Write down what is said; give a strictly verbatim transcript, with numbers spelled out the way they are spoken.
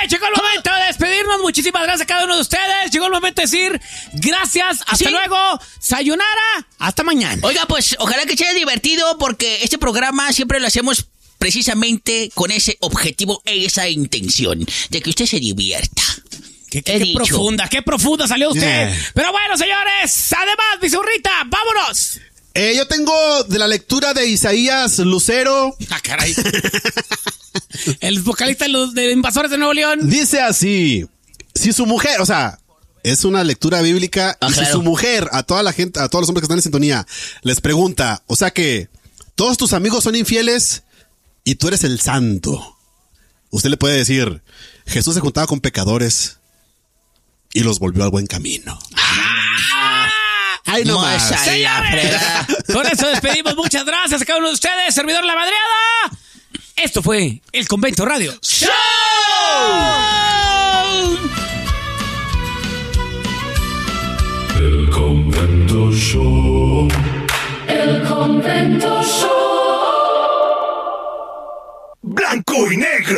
llegó el momento de despedirnos. Muchísimas gracias a cada uno de ustedes. Llegó el momento de decir gracias, hasta ¿Sí? luego, sayonara, hasta mañana. Oiga, pues ojalá que sea divertido porque este programa siempre lo hacemos precisamente con ese objetivo e esa intención de que usted se divierta. Qué, qué, qué profunda, qué profunda salió usted. Yeah. Pero bueno, señores, además, mi zurrita, vámonos. Eh, yo tengo de la lectura de Isaías Lucero. Ah, caray. El vocalista de Invasores de Nuevo León. Dice así: si su mujer, o sea, es una lectura bíblica, ah, y claro. si su mujer, a toda la gente, a todos los hombres que están en sintonía, les pregunta, o sea que todos tus amigos son infieles y tú eres el santo. Usted le puede decir, Jesús se juntaba con pecadores y los volvió al buen camino. ¡Ah! ¡Ay, no, no más! Señores, con eso despedimos. Muchas gracias a cada uno de ustedes. Servidor La Madreada. Esto fue El Convento Radio Show. El Convento Show. El Convento